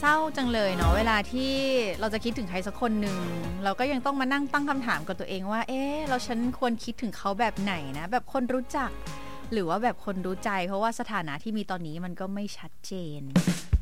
เศร้าจังเลยเนาะเวลาที่เราจะคิดถึงใครสักคนหนึ่งเราก็ยังต้องมานั่งตั้งคำถามกับตัวเองว่าฉันควรคิดถึงเขาแบบไหนนะแบบคนรู้จักหรือว่าแบบคนรู้ใจเพราะว่าสถานะที่มีตอนนี้มันก็ไม่ชัดเจน